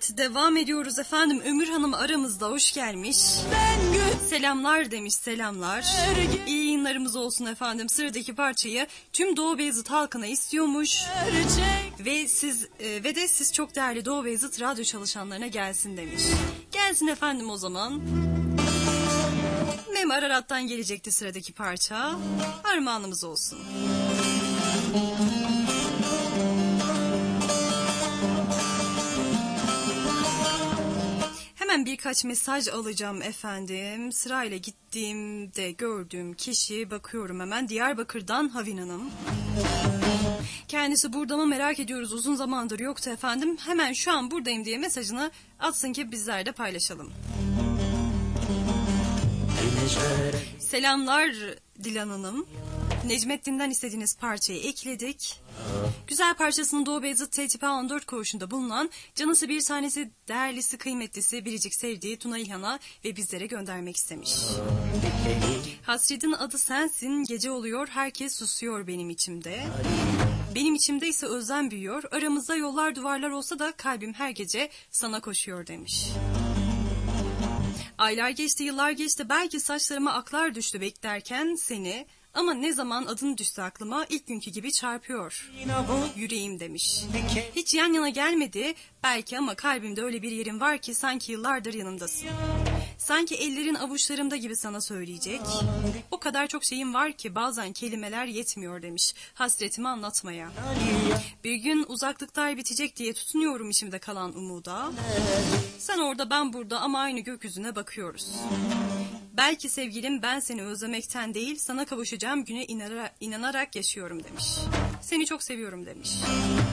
Evet, devam ediyoruz efendim. Ömür Hanım aramızda, hoş gelmiş. Selamlar demiş, selamlar. İyi yayınlarımız olsun efendim. Sıradaki parçayı tüm Doğu Beyazıt halkına istiyormuş. Ve de siz çok değerli Doğu Beyazıt radyo çalışanlarına gelsin demiş. Gelsin efendim o zaman. Mem Ararat'tan gelecekti sıradaki parça. Armağanımız olsun. Hemen birkaç mesaj alacağım efendim. Sırayla gittiğimde gördüğüm kişi, bakıyorum hemen, Diyarbakır'dan Havin Hanım. Kendisi burada mı merak ediyoruz, uzun zamandır yoktu efendim. Hemen şu an buradayım diye mesajını atsın ki bizler de paylaşalım. Selamlar Dilan Hanım. Necmettin'den istediğiniz parçayı ekledik. Güzel parçasını Doğu Beyazıt T-Tipi 14 koğuşunda bulunan canısı bir tanesi, değerlisi, kıymetlisi, biricik sevdiği Tuna İlhan'a ve bizlere göndermek istemiş. Hasretin adı sensin, gece oluyor, herkes susuyor benim içimde. Benim içimde ise özlem büyüyor, aramızda yollar duvarlar olsa da kalbim her gece sana koşuyor demiş. Aylar geçti, yıllar geçti, belki saçlarıma aklar düştü beklerken seni, ama ne zaman adın düşse aklıma ilk günkü gibi çarpıyor yüreğim demiş. Hiç yan yana gelmedi belki ama kalbimde öyle bir yerin var ki sanki yıllardır yanımdasın. Sanki ellerin avuçlarımda gibi sana söyleyecek. O kadar çok şeyim var ki bazen kelimeler yetmiyor demiş hasretimi anlatmaya. Bir gün uzaklıklar bitecek diye tutunuyorum içimde kalan umuda. Sen orada ben burada ama aynı gökyüzüne bakıyoruz. Belki sevgilim ben seni özlemekten değil sana kavuşacağım güne inanarak yaşıyorum demiş. Seni çok seviyorum demiş.